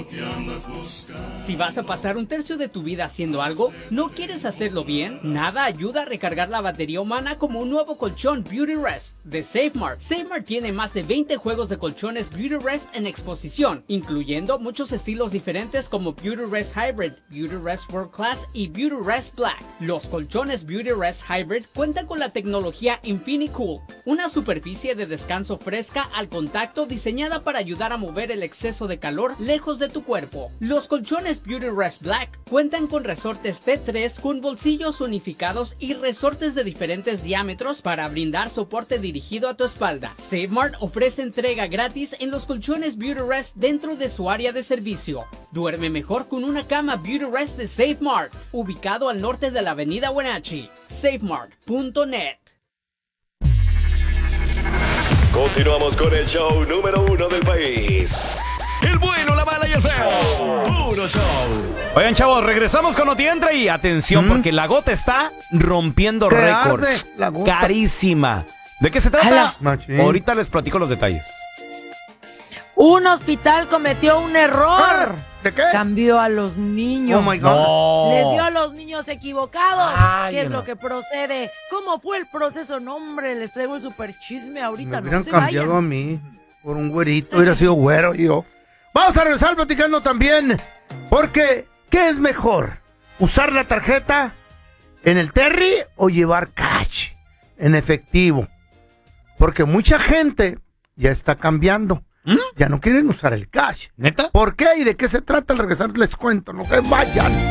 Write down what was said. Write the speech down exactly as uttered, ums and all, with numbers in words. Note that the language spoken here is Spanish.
Si vas a pasar un tercio de tu vida haciendo algo, ¿no quieres hacerlo bien? Nada ayuda a recargar la batería humana como un nuevo colchón Beauty Rest de SafeMart. SafeMart tiene más de veinte juegos de colchones Beauty Rest en exposición, incluyendo muchos estilos diferentes como Beauty Rest Hybrid, Beauty Rest World Class y Beauty Rest Black. Los colchones Beauty Rest Hybrid cuentan con la tecnología InfiniCool, una superficie de descanso fresca al contacto diseñada para ayudar a mover el exceso de calor lejos de tu cuerpo. Los colchones Beauty Rest Black cuentan con resortes T tres con bolsillos unificados y resortes de diferentes diámetros para brindar soporte dirigido a tu espalda. SafeMart ofrece entrega gratis en los colchones Beauty Rest dentro de su área de servicio. Duerme mejor con una cama Beauty Rest de SafeMart, ubicado al norte de la avenida Wenatchee. safemart punto net. Continuamos con el show número uno del país. El bueno, la mala y el feo. Puro show. Oigan, chavos, regresamos con Notientra y atención, ¿Mm? porque la gota está rompiendo ¿Qué récords. arde la gota? Carísima. ¿De qué se trata? Ahorita les platico los detalles. Un hospital cometió un error. ¿De qué? Cambió a los niños. Oh my God. No. Les dio a los niños equivocados. Ay, ¿Qué es no. lo que procede? ¿Cómo fue el proceso? No, hombre, les traigo el super chisme ahorita. Me No hubieran se cambiado vayan. a mí por un güerito. Hubiera sido güero yo. Vamos a regresar platicando también. Porque, ¿qué es mejor? ¿Usar la tarjeta en el Terry o llevar cash en efectivo? Porque mucha gente ya está cambiando. ¿Mm? Ya no quieren usar el cash. ¿Neta? ¿Por qué y de qué se trata? Al regresar les cuento. No se vayan.